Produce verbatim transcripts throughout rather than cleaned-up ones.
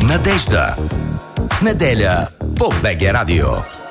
Надежда. В неделя по БГ Радио.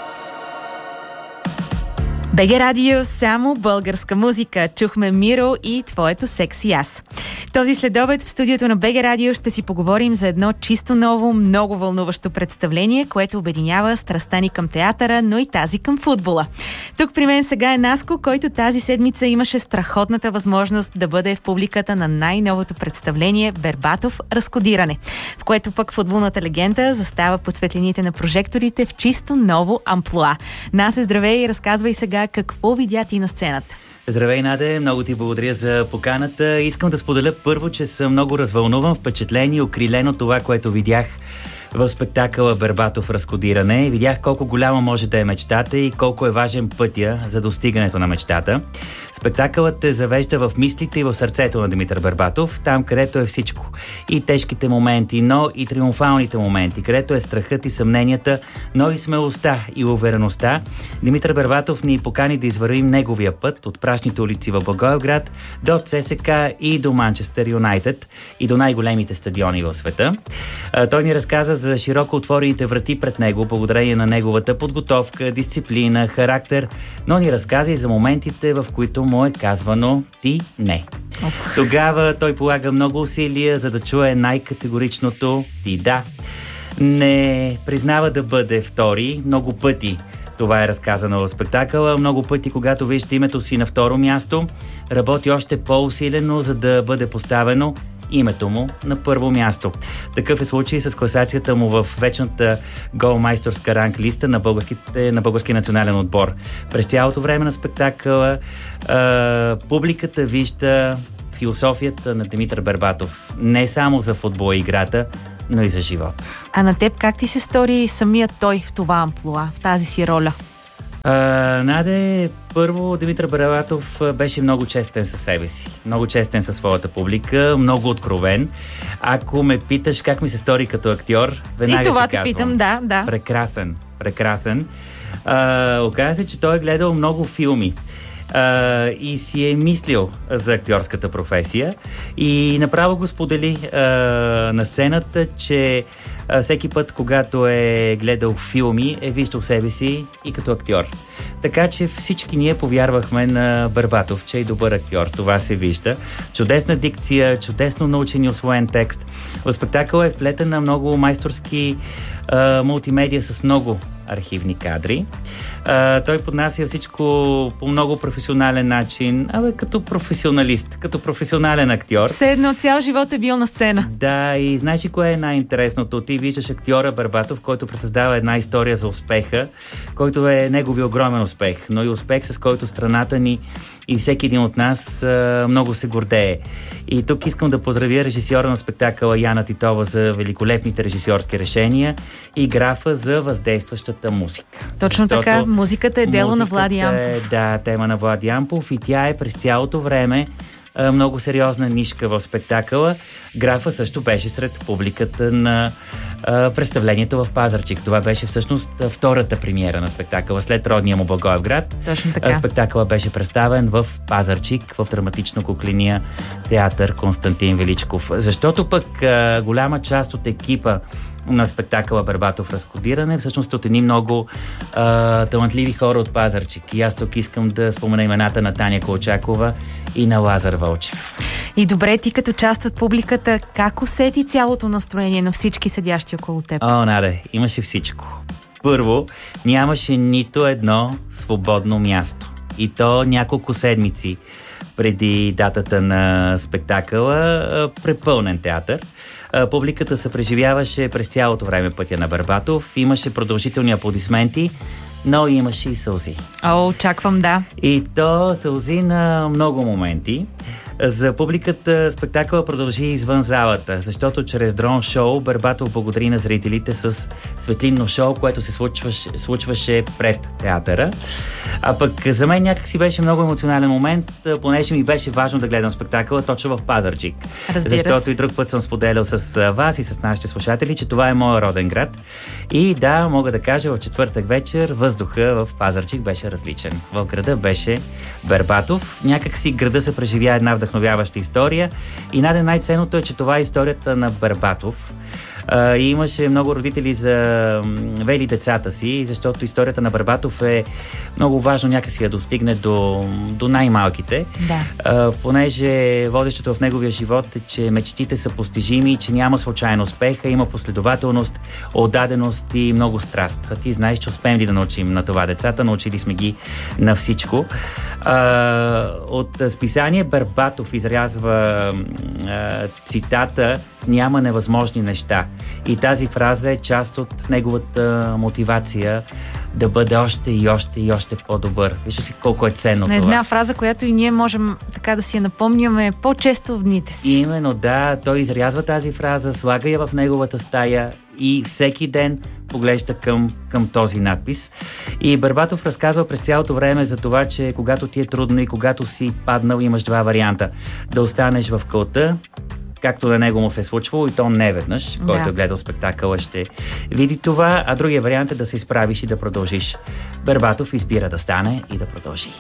БГ Радио, само българска музика. Чухме Миро и Твоето секси аз. Този следобед в студиото на БГ Радио ще си поговорим за едно чисто ново, много вълнуващо представление, което обединява страстта ни към театъра, но и тази към футбола. Тук при мен сега е Наско, който тази седмица имаше страхотната възможност да бъде в публиката на най-новото представление Бербатов разкодиране, в което пък футболната легенда застава под светлините на прожекторите в чисто ново амплоа. Насе, здравей и разказвай сега какво видя ти на сцената. Здравей, Наде, много ти благодаря за поканата. Искам да споделя първо, че съм много развълнуван, впечатлен и окрилен от това, което видях в спектакъла Бербатов разкодиране. Видях колко голяма може да е мечтата и колко е важен пътя за достигането на мечтата. Спектакълът те завежда в мислите и в сърцето на Димитър Бербатов, там където е всичко. И тежките моменти, но и триумфалните моменти, където е страхът и съмненията, но и смелостта и увереността. Димитър Бербатов ни покани да извървим неговия път от прашните улици в Благоевград до ЦСКА и до Манчестър Юнайтед и до най-големите стадиони в света. Той ни разказа за широко отворените врати пред него, благодарение на неговата подготовка, дисциплина, характер, но ни разказа и за моментите, в които му е казвано ти не. Ох. Тогава той полага много усилия, за да чуе най-категоричното ти да. Не признава да бъде втори много пъти. Това е разказано в спектакъла. Много пъти, когато вижда името си на второ място, работи още по-усилено, за да бъде поставено името му на първо място. Такъв е случай с класацията му в вечната голмайсторска ранглиста на, на българския национален отбор. През цялото време на спектакъла а, публиката вижда философията на Димитър Бербатов. Не само за футбола и играта, но и за живота. А на теб как ти се стори самият той в това амплоа, в тази си роля? Uh, Наде, първо Димитър Бербатов беше много честен със себе си, много честен със своята публика, много откровен. Ако ме питаш как ми се стори като актьор, веднага и това ти те питам, да, да. Прекрасен, прекрасен. Uh, оказа се, че той е гледал много филми. Uh, и си е мислил за актьорската професия и направо го сподели uh, на сцената, че uh, всеки път, когато е гледал филми, е виждал себе си и като актьор. Така че всички ние повярвахме на Бербатов, че е добър актьор. Това се вижда. Чудесна дикция, чудесно научен и усвоен текст. В спектакъла е вплетен на много майсторски uh, мултимедия с много архивни кадри. Uh, той поднася всичко по много професионален начин, абе като професионалист, като професионален актьор. Все едно цял живот е бил на сцена. Да, и знаеш ли кое е най-интересното? Ти виждаш актьора Бербатов, който пресъздава една история за успеха, който е негови огромен успех, но и успех, с който страната ни и всеки един от нас uh, много се гордее. И тук искам да поздравя режисьора на спектакъла Яна Титова за великолепните режисьорски решения и графа за въздействащата музика. Точно защото така, музиката е дело на Влади Ампов. Е, да, тема на Влади Ампов и тя е през цялото време а, много сериозна нишка в спектакъла. Графа също беше сред публиката на а, представлението в Пазарджик. Това беше всъщност втората премиера на спектакъла след родния му Благоевград. Точно така. Спектакъла беше представен в Пазарджик, в драматично-кукления театър Константин Величков. Защото пък а, голяма част от екипа на спектакъла Бербатов разкодиране всъщност от едни много а, талантливи хора от Пазарджик. И аз тук искам да спомена имената на Таня Колчакова и на Лазар Вълчев. И добре, ти като част от публиката, как усети цялото настроение на всички седящи около теб? О, Наде, имаше всичко. Първо, нямаше нито едно свободно място. И то няколко седмици преди датата на спектакъла, препълнен театър. Публиката се преживяваше през цялото време пътя на Бербатов. Имаше продължителни аплодисменти, но имаше и сълзи. О, очаквам, да. И то сълзи на много моменти. За публиката спектакъла продължи извън залата, защото чрез дрон шоу Бербатов благодари на зрителите с светлинно шоу, което се случваше, случваше пред театъра. А пък за мен някак си беше много емоционален момент, понеже ми беше важно да гледам спектакъла точно в Пазарджик. Разбира се. Защото и друг път съм споделял с вас и с нашите слушатели, че това е моя роден град. И да, мога да кажа, в четвъртък вечер въздуха в Пазарджик беше различен. В града беше Бербатов. Някак си града се преживя една вдъхновяваща история. И най- най-ценното е, че това е историята на Бербатов. А, и имаше много родители за вели децата си, защото историята на Барбатов е много важно някакси да достигне до, до най-малките. Да. А, понеже водещото в неговия живот е, че мечтите са постижими, че няма случайно успеха, има последователност, отдаденост и много страст. А ти знаеш, че успеем ли да научим на това децата, научили сме ги на всичко. А, от списание Барбатов изрязва а, цитата "Няма невъзможни неща". И тази фраза е част от неговата мотивация да бъде още и още и още по-добър. Виждате колко е ценно това. Една фраза, която и ние можем така да си я напомняме по-често в дните си. Именно, да. Той изрязва тази фраза, слага я в неговата стая и всеки ден поглежда към, към този надпис. И Барбатов разказва през цялото време за това, че когато ти е трудно и когато си паднал, имаш два варианта. Да останеш в кълта, както на него му се е случвало, и то не веднъж, да. Който е гледал спектакъла, ще види това, а другия вариант е да се изправиш и да продължиш. Барбатов избира да стане и да продължи.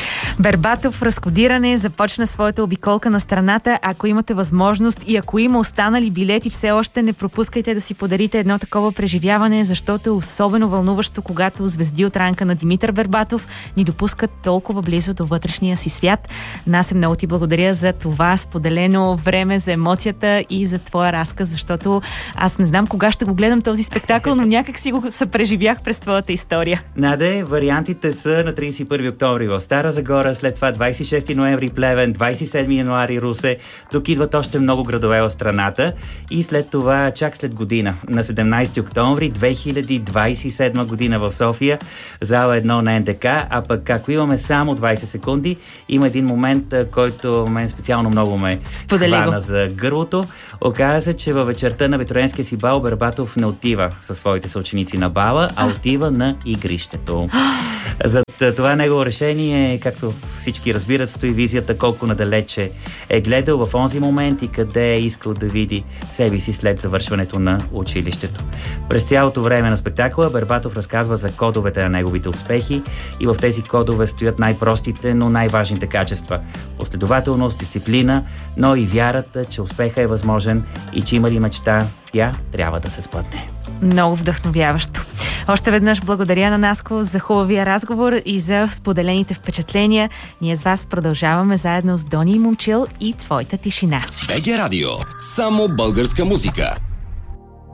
Барбатов разкодиране започна своята обиколка на страната. Ако имате възможност и ако има останали билети, все още не пропускайте да си подарите едно такова преживяване, защото е особено вълнуващо, когато звезди от ранка на Димитър Бербатов ни допускат толкова близо до вътрешния си свят. Насе, много ти благодаря за това споделено време, за емоцията и за твоя разказ, защото аз не знам кога ще го гледам този спектакъл, но някак си го съпреживях през твоята история. Наде, вариантите са на тридесет и първи октомври в Стара Загора, след това двадесет и шести ноември Плевен, двадесет и седми януари Русе, тук идват още много градове в страната и след това чак след година, на седемнадесети октомври две хиляди двадесет и седма година в София, зала едно на Ен Де Ка, а пък ако имаме само двадесет секунди, има един момент, който мен специално много ме хвана за гърлото. Оказа се, че във вечерта на Ветроенския си бал Барбатов не отива със своите съученици на бала, а отива на игрището. За това негово решение, както всички разбират, стои визията колко надалече е гледал в онзи момент и къде е искал да види себе си след завършването на училището. През цялото време на спектакъла Барбатов разказва за кодовете на неговите успехи и в тези кодове стоят най-простите, но най-важните качества. Последователност, дисциплина, но и вярата, че успеха е възможен и че има ли мечта, тя трябва да се сбъдне. Много вдъхновяващо. Още веднъж благодаря на Наско за хубавия разговор и за споделените впечатления. Ние с вас продължаваме заедно с Дони и Момчил и Твоята тишина. БГ Радио. Само българска музика.